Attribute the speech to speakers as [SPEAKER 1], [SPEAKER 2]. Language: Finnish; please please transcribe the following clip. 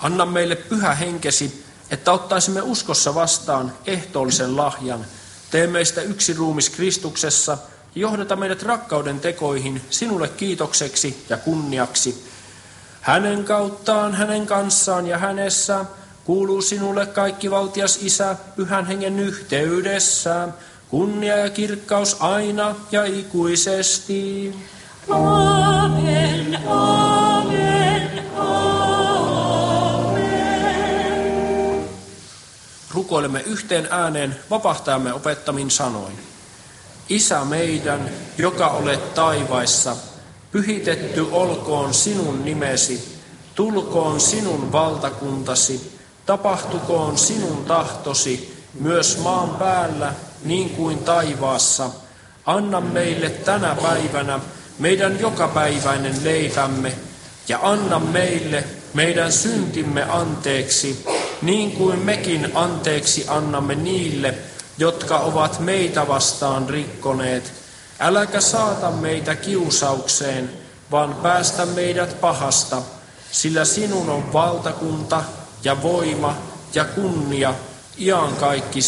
[SPEAKER 1] Anna meille pyhä henkesi, että ottaisimme uskossa vastaan ehtoollisen lahjan. Tee meistä yksi ruumis Kristuksessa ja johdata meidät rakkauden tekoihin sinulle kiitokseksi ja kunniaksi. Hänen kauttaan, hänen kanssaan ja hänessä kuuluu sinulle kaikkivaltias Isä Pyhän Hengen yhteydessä, kunnia ja kirkkaus aina ja ikuisesti.
[SPEAKER 2] Amen, amen, amen.
[SPEAKER 1] Rukoilemme yhteen ääneen vapahtajamme opettamin sanoin. Isä meidän, joka olet taivaissa, pyhitetty olkoon sinun nimesi, tulkoon sinun valtakuntasi, tapahtukoon sinun tahtosi, myös maan päällä niin kuin taivaassa. Anna meille tänä päivänä meidän jokapäiväinen leipämme, ja anna meille meidän syntimme anteeksi, niin kuin mekin anteeksi annamme niille, jotka ovat meitä vastaan rikkoneet. Äläkä saata meitä kiusaukseen, vaan päästä meidät pahasta, sillä sinun on valtakunta ja voima ja kunnia iankaikkisesti.